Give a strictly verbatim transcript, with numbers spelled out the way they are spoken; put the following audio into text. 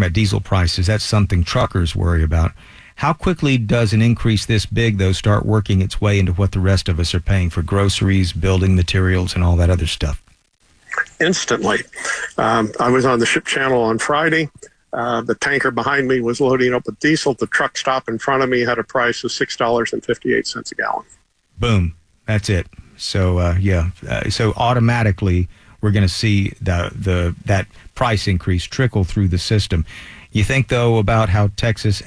about diesel prices. That's something truckers worry about. How quickly does an increase this big, though, start working its way into what the rest of us are paying for groceries, building materials, and all that other stuff? Instantly. Um, I was on the ship channel on Friday. Uh, the tanker behind me was loading up with diesel. The truck stop in front of me had a price of six dollars and fifty-eight cents a gallon. Boom. That's it. So, uh, yeah. Uh, so automatically, we're going to see the the that price increase trickle through the system. You think, though, about how Texas